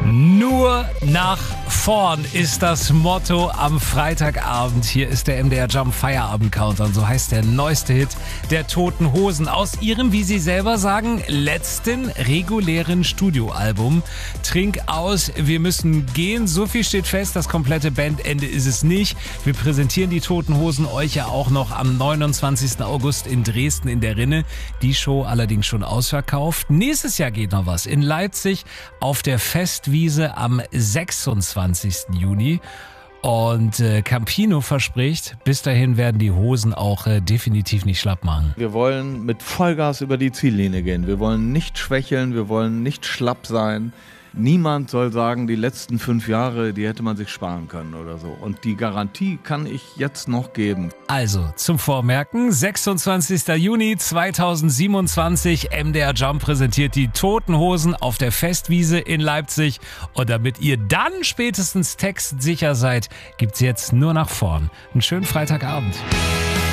Nur nach vorn ist das Motto am Freitagabend. Hier ist der MDR Jump Feierabend Countdown. So heißt der neueste Hit der Toten Hosen aus ihrem, wie sie selber sagen, letzten regulären Studioalbum. Trink aus, wir müssen gehen. So viel steht fest, das komplette Bandende ist es nicht. Wir präsentieren die Toten Hosen euch ja auch noch am 29. August in Dresden in der Rinne. Die Show allerdings schon ausverkauft. Nächstes Jahr geht noch was in Leipzig auf der Festwiese am 26. Juni. Und Campino verspricht, bis dahin werden die Hosen auch definitiv nicht schlapp machen. Wir wollen mit Vollgas über die Ziellinie gehen. Wir wollen nicht schwächeln, wir wollen nicht schlapp sein. Niemand soll sagen, die letzten 5 Jahre, die hätte man sich sparen können oder so. Und die Garantie kann ich jetzt noch geben. Also, zum Vormerken, 26. Juni 2027, MDR Jump präsentiert die Toten Hosen auf der Festwiese in Leipzig. Und damit ihr dann spätestens textsicher seid, gibt's jetzt nur nach vorn. Einen schönen Freitagabend.